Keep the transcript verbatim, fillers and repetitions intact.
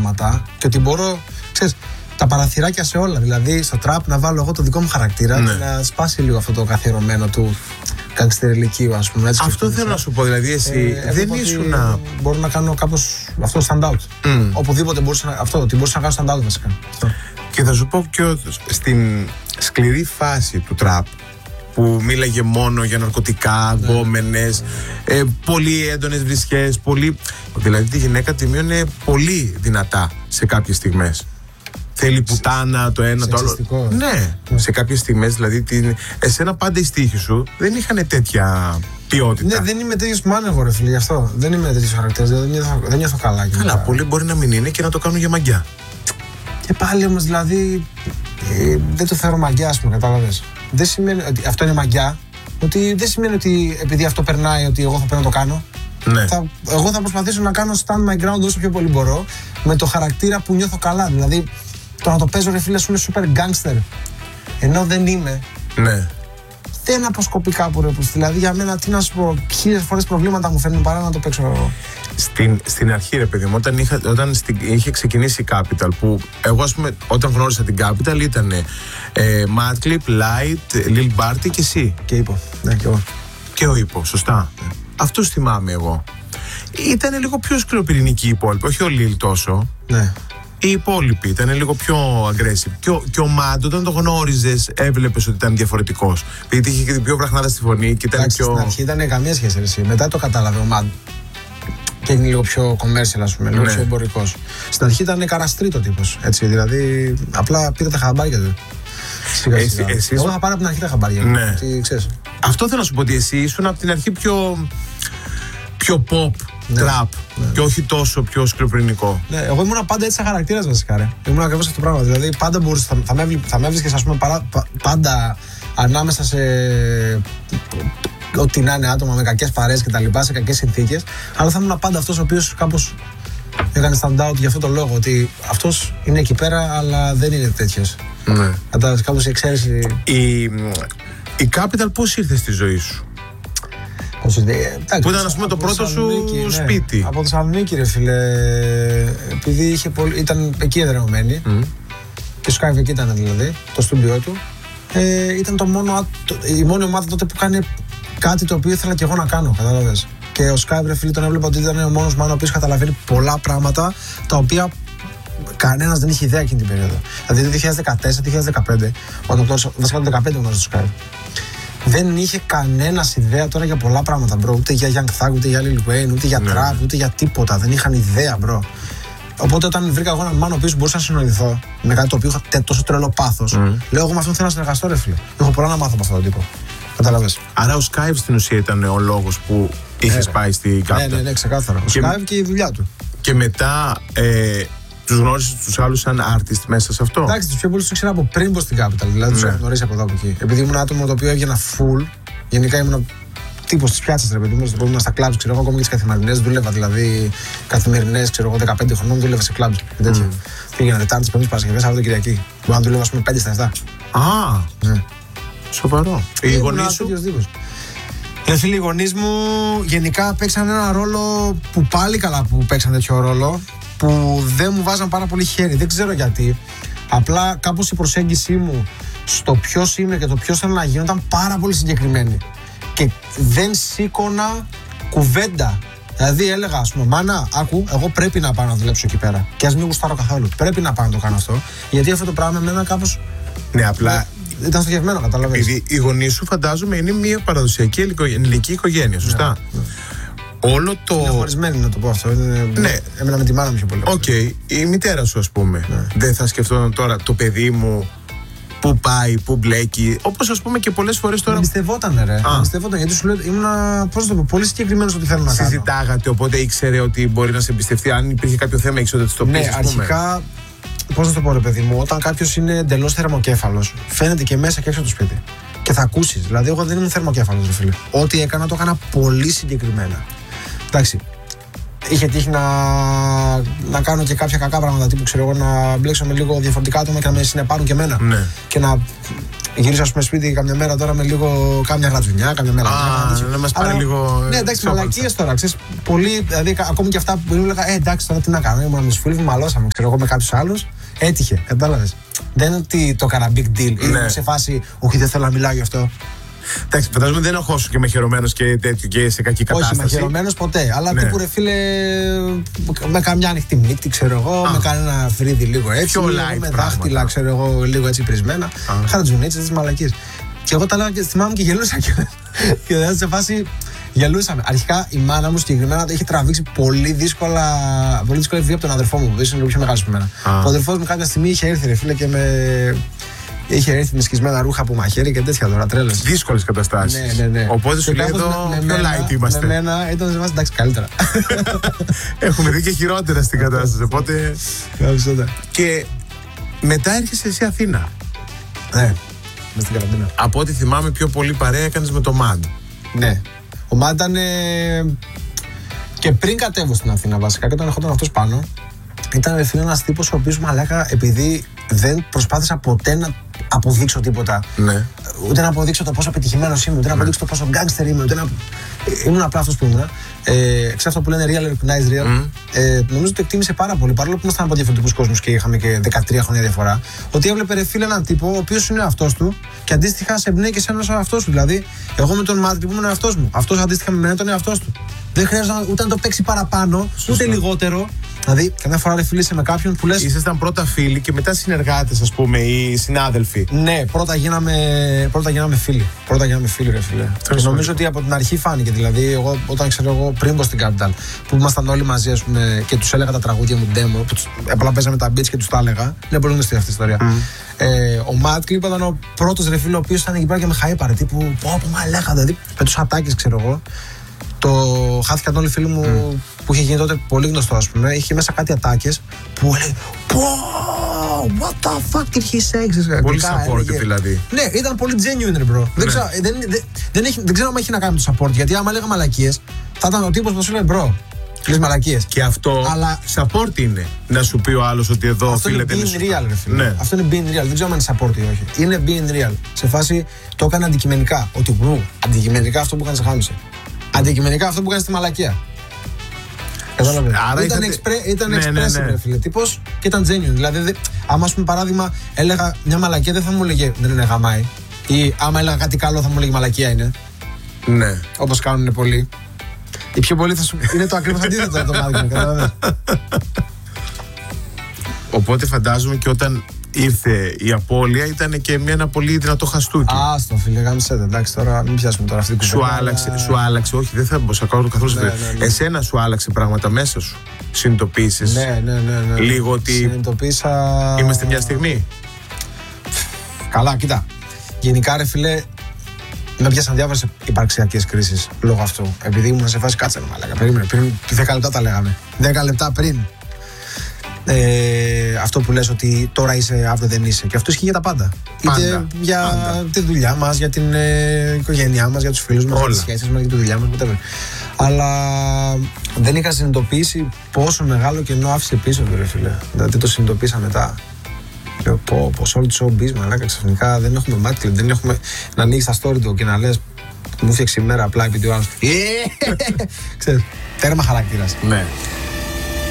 πράγματα και ότι μπορώ, ξέρεις, τα παραθυράκια σε όλα. Δηλαδή στο τραπ να βάλω εγώ το δικό μου χαρακτήρα ναι. και να σπάσει λίγο αυτό το καθιερωμένο του γκανγκστερηλικίου, ας πούμε. Έτσι, αυτό θέλω να σου πω. Δηλαδή, εσύ ε, δεν ήσουν να. Μπορώ να κάνω κάπως αυτό stand out. Mm. Οπουδήποτε μπορούσα να. Αυτό, ότι μπορούσα να κάνω stand out βασικά. Αυτό. Και θα σου πω και στην σκληρή φάση του τραπ που μίλαγε μόνο για ναρκωτικά, ναι. γκόμενες, ε, πολύ έντονες βρισχές, πολύ. Δηλαδή τη γυναίκα τη μείωνε πολύ δυνατά σε κάποιες στιγμές. Θέλει πουτάνα, το ένα, το άλλο. Ναι, ναι, σε κάποιες στιγμές, δηλαδή την... εσένα πάντα οι στίχοι σου δεν είχαν τέτοια ποιότητα. Ναι, δεν είμαι τέτοιος μάνεβο, ρε φίλε, γι' αυτό. Δεν είμαι τέτοιος χαρακτήρας, δεν νιώθω, δεν νιώθω καλά. Καλά, πολλοί μπορεί να μην είναι και να το κάνουν για μαγιά. Και πάλι όμως, δηλαδή, ε, δεν το θεωρώ μαγιά, ας πούμε, κατάλαβες. Δεν σημαίνει ότι αυτό είναι μαγιά, ότι δεν σημαίνει ότι επειδή αυτό περνάει, ότι εγώ θα πρέπει να το κάνω. Ναι. Θα, εγώ θα προσπαθήσω να κάνω stand my ground όσο πιο πολύ μπορώ, με το χαρακτήρα που νιώθω καλά. Δηλαδή, το να το παίζω, ρε φίλε, σου είναι super gangster. Ενώ δεν είμαι. Ναι. Δεν αποσκοπεί κάπου, ρε. Δηλαδή, για μένα, τι να σου πω, χίλιες φορές προβλήματα μου φέρνουν παρά να το παίξω εγώ. Στην, στην αρχή, ρε παιδί μου, όταν, είχα, όταν στην, είχε ξεκινήσει η Capital, που εγώ, ας πούμε, όταν γνώρισα την Capital ήταν ε, Madclip, Light, Lil Barty και εσύ. Και Υπο. Ναι, και εγώ. Και ο Υπο, σωστά. Ναι. Αυτούς θυμάμαι εγώ. Ήταν λίγο πιο σκληροπυρηνική η υπόλοιπη, όχι ο Lil τόσο. Ναι. Οι υπόλοιποι ήταν λίγο πιο aggressive. Και ο, και ο Mad, όταν το γνώριζες, έβλεπες ότι ήταν διαφορετικός. Γιατί είχε και την πιο βραχνάδα στη φωνή και ήταν. Εντάξει, πιο. Στην αρχή ήταν καμία σχέση, εσύ. Μετά το κατάλαβε ο Mad. Και έγινε λίγο πιο commercial, ας πούμε, λίγο ναι. πιο εμπορικός. Στην αρχή ήταν καραστρίτο τύπος. Έτσι, δηλαδή, απλά πήρε τα χαμπάρια του. Σιγά, εσύ, σιγά. Εσείς... Εγώ θα πάρω από την αρχή τα χαμπάρια. Ναι. Τι, ξέρεις. Αυτό θέλω να σου πω, ότι εσύ ήσουν από την αρχή πιο. πιο pop. Ναι. Τραπ ναι. και όχι τόσο πιο σκληροπυρηνικό. Ναι, εγώ ήμουν πάντα έτσι σαν χαρακτήρας βασικά. Ρε. Ήμουν ακριβώς αυτό το πράγμα. Δηλαδή πάντα μπορούσα, θα, θα, με, θα με έβρισκες, ας πούμε, παρά, πα, πάντα ανάμεσα σε ό,τι να είναι άτομα με κακές παρέες και τα λοιπά, σε κακές συνθήκες. Αλλά θα ήμουν πάντα αυτός ο οποίος κάπως έκανε stand out για αυτό το λόγο. Ότι αυτός είναι εκεί πέρα, αλλά δεν είναι τέτοιος. Ναι. Κατά κάπως η εξαίρεση. Η, η Capital πώς ήρθε στη ζωή σου? Που ήταν, ας πούμε, το πρώτο σου ναι, σπίτι. Από Θεσσαλονίκη, ρε φίλε. Επειδή είχε πολύ, ήταν εκεί εδρεωμένη mm. και στο Skype εκεί ήταν, δηλαδή, το στούντιό του. Ε, ήταν το μόνο, το, η μόνη ομάδα τότε που κάνει κάτι το οποίο ήθελα και εγώ να κάνω, κατάλαβες. Και ο Skype, ρε φίλε, τον έβλεπα ότι ήταν ο μόνος μάνα ο οποίος καταλαβαίνει πολλά πράγματα τα οποία κανένας δεν είχε ιδέα εκείνη την περίοδο. Δηλαδή το δύο χιλιάδες δεκατέσσερα δύο χιλιάδες δεκαπέντε, όταν το βασικά το δεκαπέντε γνώρισα το Skype. Δεν είχε κανένας ιδέα τώρα για πολλά πράγματα, bro. Ούτε για Young Thug, ούτε για Lil Wayne, ούτε για ναι. trap, ούτε για τίποτα. Δεν είχαν ιδέα, bro. Οπότε όταν βρήκα εγώ έναν μάνο ο οποίος μπορούσα να συνοηθώ με κάτι το οποίο είχα τόσο τρελό πάθος, mm. λέω εγώ με αυτόν θέλω να συνεργαστώ, ρε φίλε. Έχω πολλά να μάθω από αυτόν τον τύπο. Κατάλαβες. Άρα ο Skype στην ουσία ήταν ο λόγος που είχες πάει στη Capital. Ναι, ναι, ναι, ξεκάθαρα. Ο και... Skype και η δουλειά του. Και μετά. Ε... Τους γνώρισες τους άλλους σαν artist μέσα σε αυτό? Εντάξει, τους πιο πολλούς τους ήξερα από πριν πω στην Capital. Δηλαδή τους ναι. έχω γνωρίσει από εδώ από εκεί. Επειδή ήμουν άτομο το οποίο έβγαινα full, γενικά ήμουν τύπος της πιάτσας, ρε παιδί μου. Ήμουν στα κλαμπs, ξέρω εγώ, ακόμη και τις καθημερινές. Δούλευα δηλαδή καθημερινές, ξέρω εγώ, δεκαπέντε χρονών δούλευα σε κλαμπs και τέτοια. Mm. Πήγαινα Τετάρτες, Πέμπτες, Παρασκευές, Σαββατοκυριακή. Μπορώ να δουλεύω, ας πούμε, πέντε στα επτά. Α, ναι. Σοβαρό. Οι γονείς σου? Οι φίλοι, οι γονείς μου γενικά παίξαν ένα ρόλο που πάλι καλά που παίξαν τέτοιο ρόλο. Που δεν μου βάζαν πάρα πολύ χέρι, δεν ξέρω γιατί. Απλά κάπως η προσέγγιση μου στο ποιος είμαι και το ποιος θέλω να γίνω ήταν πάρα πολύ συγκεκριμένη. Και δεν σήκωνα κουβέντα. Δηλαδή έλεγα, ας πούμε, μάνα, άκου, εγώ πρέπει να πάω να δουλέψω εκεί πέρα. Και ας μην γουστάρω καθόλου. Πρέπει να πάω να το κάνω αυτό. Γιατί αυτό το πράγμα με εμένα κάπως. Ναι, απλά. Ήταν στοχευμένο, καταλαβαίνεις. Επειδή οι γονείς σου, φαντάζομαι, είναι μια παραδοσιακή ελληνική οικογένεια, σωστά. Ναι, ναι. Όλο το. Είναι χωρισμένη, να το πω αυτό. Είναι... Ναι. Έμενα με τη μάνα μου πιο πολύ. Οκ. Okay. Η μητέρα σου, ας πούμε. Ναι. Δεν θα σκεφτόταν τώρα το παιδί μου πού πάει, πού μπλέκει. Όπως, ας πούμε, και πολλές φορές τώρα. Εμπιστευόταν, ρε. Εμπιστευόταν, γιατί σου λέω ήμουν, πώς το πω, πολύ συγκεκριμένος ότι θέλω να κάνω. Συζητάγατε, οπότε ήξερε ότι μπορεί να σε εμπιστευτεί. Αν υπήρχε κάποιο θέμα, ήξερε ότι το πεις. Ναι, αρχικά. Πώς να το πω, ρε παιδί μου, όταν κάποιος είναι εντελώς θερμοκέφαλος, φαίνεται και μέσα και έξω από το σπίτι. Και θα ακούσεις. Δηλαδή, εγώ δεν ήμουν θερμοκέφαλος, ρε φίλε. Ό,τι έκανα, το έκανα πολύ συγκεκριμένα. Εντάξει. Είχε τύχει να, να κάνω και κάποια κακά πράγματα. Τύπου ξέρω εγώ να μπλέξω με λίγο διαφορετικά άτομα και να με συνεπάρουν και εμένα. Ναι. Και να γύρισα ας πούμε σπίτι καμιά μέρα τώρα με λίγο. Κάμια γρατζουνιά, καμιά μέρα. Α, να μας πάρει λίγο. Ναι, εντάξει, μαλακίες τώρα. Ξέρεις, πολύ, δηλαδή ακόμη και αυτά που έλεγα, ε, εντάξει, τώρα τι να κάνω. Ήμουν με τους φίλους μου, μαλώσαμε, ξέρω εγώ με κάποιους άλλους. Έτυχε, κατάλαβες. Δεν είναι ότι το έκανα big deal. Ή ναι. σε φάση, όχι, δεν θέλω να μιλάω γι' αυτό. Εντάξει, φαντάζομαι δεν εχώσου και μαχαιρωμένος και τέτοιο και σε κακή κατάσταση. Όχι, μαχαιρωμένος ποτέ. Αλλά ναι. τύπου ρε φίλε, με καμιά ανοιχτή μύτη, ξέρω εγώ, Α. με κανένα φρύδι λίγο έτσι. Πιο light με πράγματα. δάχτυλα, ξέρω εγώ, λίγο έτσι πρισμένα. Χαρτζουνίτσες, τις μαλακίες. Και εγώ τα λέω και θυμάμαι και γελούσα. Και δηλαδή σε φάση γελούσαμε. Αρχικά η μάνα μου συγκεκριμένα είχε τραβήξει πολύ δύσκολα, πολύ δύσκολα βία από τον αδερφό μου, που είναι λίγο πιο μεγάλο από μένα. Ο αδερφός μου κάποια στιγμή είχε έρθει, ρε φίλε, και με. Είχε έρθει με σκισμένα ρούχα από μαχαίρι και τέτοια τώρα, τρέλες. Δύσκολες καταστάσεις. Ναι, ναι, ναι. Οπότε σου λέει εδώ πιο light είμαστε. Με μένα ήταν σε βάση εντάξει καλύτερα. Έχουμε δει και χειρότερα στην κατάσταση. Οπότε. Και μετά έρχεσαι εσύ Αθήνα. Ναι, μες στην καραντίνα. Από ό,τι θυμάμαι, πιο πολύ παρέα έκανες με το Μαντ. Ναι. Ο Μαντ ήταν. Και πριν κατέβω στην Αθήνα βασικά και όταν ερχόταν αυτός πάνω, ήταν φίλε ένας τύπος ο οποίος μαλάκα, επειδή δεν προσπάθησα ποτέ να αποδείξω τίποτα. Ναι. Ούτε να αποδείξω το πόσο πετυχημένος είμαι, ούτε να αποδείξω το πόσο γκάνγκστερ είμαι, ούτε να. Ήμουν απλά αυτός που ήμουν. Ε, Ξέρω αυτό που λένε real, recognize real. Mm. Ε, νομίζω ότι το εκτίμησε πάρα πολύ. Παρόλο που ήμασταν από διαφορετικούς κόσμους και είχαμε και δεκατρία χρόνια διαφορά. Ότι έβλεπε ρε φίλε έναν τύπο ο οποίος είναι αυτός του και αντίστοιχα σε εμπνέει και σε έναν αυτός του. Δηλαδή, εγώ με τον Μάτρι που ήμουν εαυτός μου. Αυτός αντίστοιχα με μένα ήταν εαυτός του. Δεν χρειάζεται ούτε να το παίξει παραπάνω, Σωστό. ούτε λιγότερο. Δηλαδή, καμιά φορά ρε φίλε είσαι με κάποιον που λες. Ήσασταν πρώτα φίλοι και μετά συνεργάτες, ας πούμε, ή συνάδελφοι. Ναι, πρώτα γίναμε, πρώτα γίναμε φίλοι. Πρώτα γίναμε φίλοι, ρε φίλε. Και νομίζω ότι από την αρχή φάνηκε. Δηλαδή, εγώ όταν ξέρω εγώ πριν πω στην Capital, που ήμασταν όλοι μαζί, ας πούμε, και τους έλεγα τα τραγούδια μου demo, που τους, απλά παίζαμε τα beats και τους τα έλεγα. Είναι πολύ γνωστή αυτή η ιστορία. Mm. Ε, ο Matt Clip ήταν ο πρώτος ρε φίλε, ο οποίος ήταν εκεί πέρα και με χαΐπαρε. Τύπου, πω, πω, μα λέγα, δηλαδή, με τους ατάκες, ξέρω εγώ. Το χάθηκαν όλοι οι φίλοι μου mm. που είχε γίνει τότε πολύ γνωστό, ας πούμε. Είχε μέσα κάτι ατάκες που έλεγε πω, what the fuck did he say. Πολύ support δηλαδή. Ναι, ήταν πολύ genuine, bro. Ναι. Δεν, ξέρω, δεν, δεν, δεν, έχει, δεν ξέρω αν έχει να κάνει με το support. Γιατί άμα λέγα μαλακίες, θα ήταν ο τύπος που σου λέει bro. Λες μαλακίες. Και αυτό αλλά support είναι να σου πει ο άλλος ότι εδώ οφείλεται να σου. Αυτό είναι being real, ρε φίλε. Ναι. Αυτό είναι being real. Δεν ξέρω αν είναι support ή όχι. Είναι being real. Σε φάση το έκανε αντικειμενικά. Ότι μπρου, αντικειμενικά αυτό που έκανε σε χάμισε. Αντικειμενικά αυτό που έκανε στη μαλακία. Κατάλαβε. Ήταν, είχατε... εξπρέ... ήταν ναι, expressive, ναι, ναι. Ρε φίλε. Τύπος και ήταν genuine. Δηλαδή, δε... άμα, ας πούμε, παράδειγμα, έλεγα μια μαλακία, δεν θα μου έλεγε δεν είναι γαμάει. Ή άμα έλεγα κάτι καλό, θα μου έλεγε μαλακία είναι. Ναι. Όπως κάνουν πολλοί. Οι πιο πολλοί θα σου. Είναι το ακριβώς αντίθετο το μάθημα. Κατάλαβε. Οπότε φαντάζομαι και όταν ήρθε η απώλεια ήταν και με ένα πολύ δυνατό χαστούκι. Α, στο φίλε, γάμισε, εντάξει, τώρα μην πιάσουμε τώρα αυτή την κουβέντα. Σου άλλαξε, αλλά... σου άλλαξε, όχι, δεν θα μπω σε καθόλου. Ναι, ναι, ναι. Εσένα σου άλλαξε πράγματα μέσα σου. Συνειδητοποίησες. Ναι, ναι, ναι, ναι. Λίγο ότι. Συνειδητοποίησα. Είμαστε μια στιγμή. Καλά, κοίτα. Γενικά, ρε φίλε, με πιάσαν διάφορες υπαρξιακές κρίσεις λόγω αυτού. Επειδή ήμουν σε φάση κάτσε, μαλάκα. Περίμενε, πριν δέκα λεπτά τα λέγαμε. δέκα λεπτά πριν. Ε, αυτό που λες ότι τώρα είσαι, αύριο δεν είσαι. Και αυτό ισχύει για τα πάντα. πάντα Είτε για πάντα. τη δουλειά μας, για την ε, οικογένειά μας, για τους φίλους μας, για τις σχέσεις μας, για τη δουλειά μας, whatever. Αλλά δεν είχα συνειδητοποιήσει πόσο μεγάλο κενό άφησε πίσω του, ρε φίλε. Δηλαδή το συνειδητοποίησα μετά. Λέω πω, πως όλη τη showbiz, μαλάκα, ξαφνικά δεν έχουμε μάτι, δεν έχουμε να ανοίξεις τα story του και να λες μου φτιάξει η μέρα απλά επειδή ο άλλος. Ξέρεις, τέρμα χαρακτήρας. Ναι.